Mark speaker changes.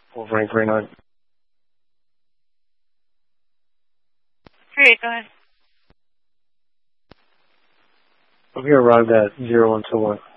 Speaker 1: Wolverine 39.
Speaker 2: Great, go ahead.
Speaker 1: I'm here arrived at 0121.